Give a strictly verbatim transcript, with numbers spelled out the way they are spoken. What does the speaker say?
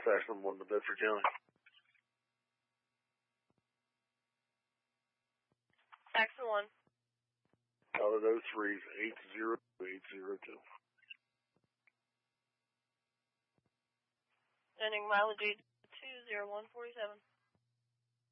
Saxon one to Bedford County. Saxon one. Out of those three, eight zero eight zero two. Sending mileage two zero one four seven.